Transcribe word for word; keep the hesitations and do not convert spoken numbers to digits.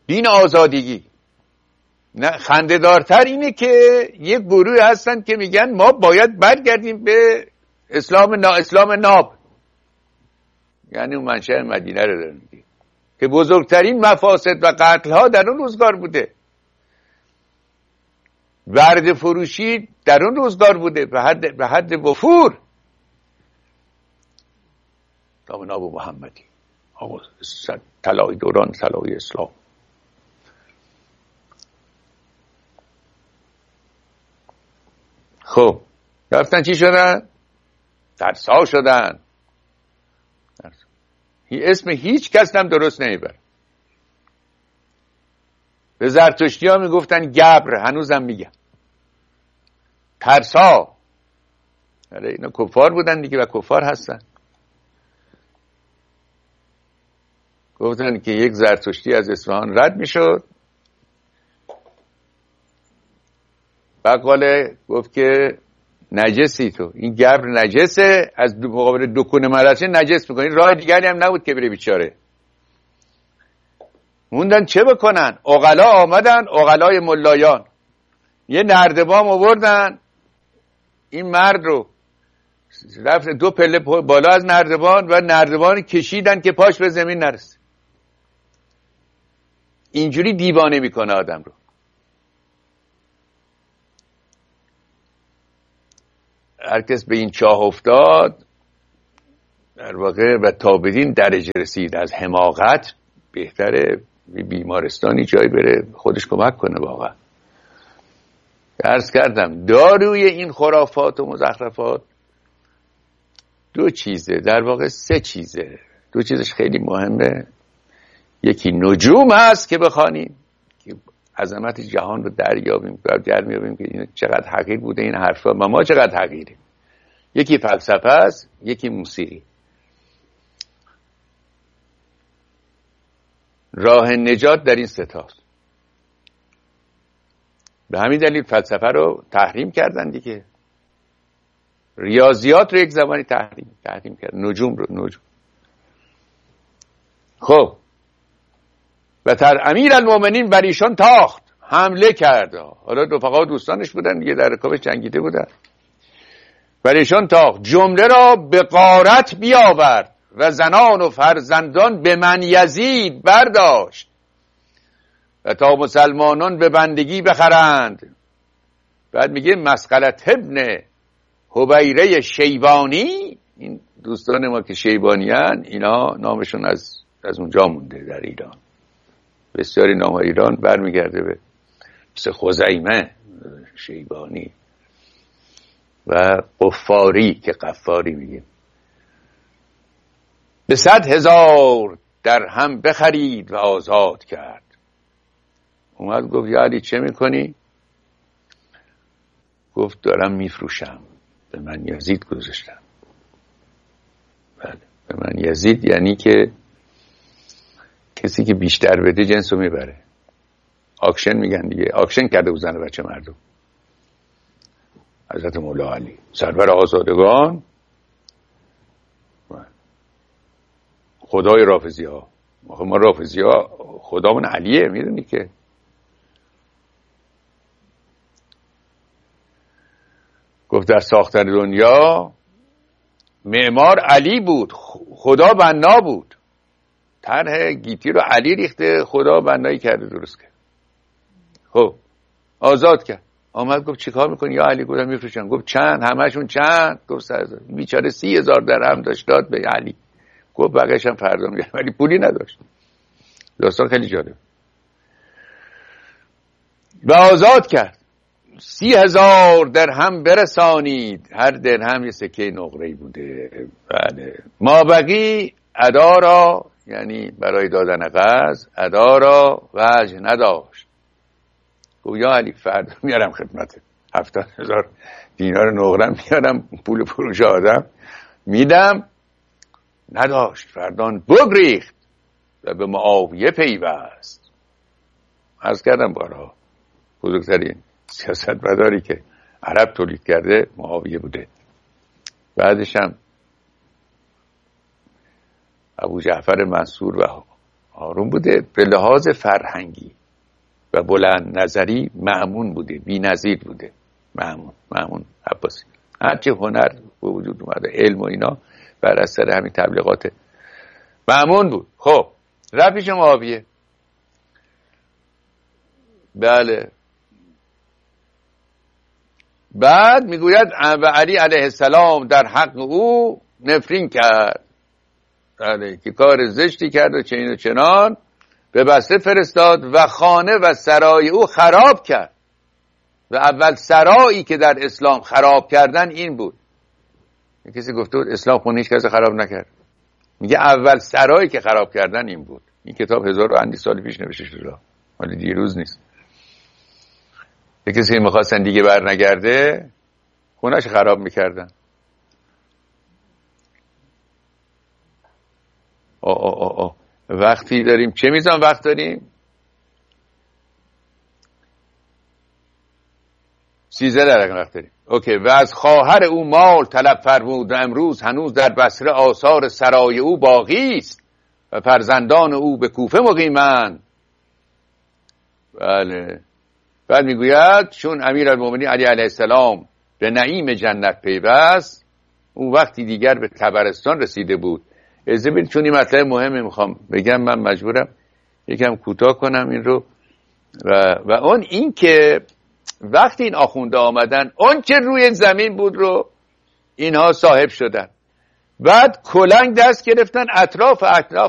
این آزادگی. نه خنده‌دارتر اینه که یک گروه هستن که میگن ما باید برگردیم به اسلام نا اسلام ناب، یعنی اون منشأ مدینه رو دارن میگه که بزرگترین مفاسد و قتل ها در اون روزگار بوده، ورد فروشی در اون روزگار بوده به حد به حد وفور. نام ابو محمدی طلای دوران طلای اسلام. خب رفتن چی شدن؟ ترسا شدن. اسم هیچ کس هم درست نمیبر. به زرتشتی ها میگفتن گبر، هنوزم میگن ترسا. اینا کفار بودن دیگه و کفار هستن. گفتن که یک زرتشتی از اصفهان رد میشد، بقاله گفت که نجسی تو، این گبر نجسه، از مقابل دکون مدرسه نجس میکنی. راه دیگری هم نبود که بره بیچاره. موندن چه بکنن؟ عقلا آمدن، عقلای ملایان یه نردبان آوردن این مرد رو، رفت دو پله بالا از نردبان و نردبان کشیدن که پاش به زمین نرسه. اینجوری دیوانه میکنه آدم رو. هر کس به این چاه افتاد در واقع و تا بدین درجه رسید از حماقت، بهتره بیمارستانی جایی بره خودش کمک کنه. واقعا عرض کردم داروی این خرافات و مزخرفات دو چیزه، در واقع سه چیزه. دو چیزش خیلی مهمه. یکی نجوم هست که بخوانیم که عظمت جهان رو دریابیم و دریابیم که این چقدر حقیر بوده این حرفا و ما چقدر حقیریم. یکی فلسفه است، یکی موسیقی. راه نجات در این سه تاست. به همین دلیل فلسفه رو تحریم کردن دیگه. ریاضیات رو یک زمانی تحریم تحریم کردن، نجوم رو نجوم. خب و تر امیر المومنین بر ایشان تاخت، حمله کرد. حالا رفقا دوستانش بودن دیگه، در رکابش جنگیده بودن. بر ایشان تاخت، جمله را به غارت بیاورد و زنان و فرزندان به من یزید برداشت و تا مسلمانان به بندگی بخرند. بعد میگه مسقلت ابن حبیره شیبانی، این دوستان ما که شیبانیان اینا نامشون از از اونجا مونده در ایران. بسیاری نام ایران برمیگرده به مثل خزیمه، شیبانی و قفاری که قفاری میگه. به صد هزار در هم بخرید و آزاد کرد. اومد گفت یا علی چه میکنی؟ گفت دارم میفروشم. به من یزید گذاشتم. بله به من یزید یعنی که کسی که بیشتر بده جنسو میبره. آکشن میگن دیگه، آکشن کرده بود زن و بچه مردم. حضرت مولا علی سرور آزادگان، خدای رافضی ها. ما رافضی ها خدامون علیه، میدونی که. گفت در ساختن دنیا معمار علی بود، خدا بنا بود. طرح گیتی رو علی ریخته، خدا بنایی کرده درست کرد. خب آزاد کرد. آمد گفت چیکار میکنی یا علی؟ گفتم میفروشم. گفت چند؟ همشون چند؟ گفت سه هزار. بیچاره سی هزار درهم داشت داد به علی. گفت بقیه‌اش هم فردا میگم، ولی پولی نداشت. داستان خیلی جالب. و آزاد کرد. سی هزار درهم برسانید، هر درهم یه سکه نقره‌ای بوده. بله. ما بقی ادا را، یعنی برای دادن قرض، ادا را وجه نداشت. گفت یا علی فردا میارم خدمتت، هفتاد هزار دینار نقره میارم، پول فروش آدم میدم. نداشت. فردان بگریخت و به معاویه پیوست. عرض کردم بارها بزرگترین سیاست مداری که عرب تولید کرده معاویه بوده. بعدش هم ابو جعفر منصور و آروم بوده، به لحاظ فرهنگی و بلند نظری مأمون بوده، بی نظیر بوده. مأمون مأمون عباسی هرچه هنر به وجود اومده، علم و اینا بر اثر همین تبلیغات مأمون بود. خب رفت پیش معاویه. بله. بعد میگوید و علی علیه السلام در حق او نفرین کرد، بله، که کار زشتی کرد و چنین و چنان، به بسته فرستاد و خانه و سرای او خراب کرد. و اول سرایی که در اسلام خراب کردن این بود. کسی گفته بود اسلام خونه هیچ کسی خراب نکرد. میگه اول سرایی که خراب کردن این بود. این کتاب هزار و اندی سال پیش نوشته شده، ولی دیروز نیست. یه کسی میخواستن دیگه بر نگرده خونهش خراب میکردن. آه آه آه آه. وقتی داریم چه میزان وقت داریم؟ سیزده دقیقه وقت داریم. اوکی. و از خواهر او مال طلب فرمود و امروز هنوز در بصره آثار سرای او باقی است و فرزندان او به کوفه مقیمند. بله. بعد میگوید چون امیرالمومنین علی علیه السلام به نعیم جنت پیوست، اون وقتی دیگر به طبرستان رسیده بود. اجازه بدید چون این مطلب مهمه میخوام بگم، من مجبورم یکم کوتاه کنم این رو. و, و اون این که وقتی این آخونده آمدن، اون که روی زمین بود رو اینها صاحب شدن. بعد کلنگ دست گرفتن، اطراف اطراف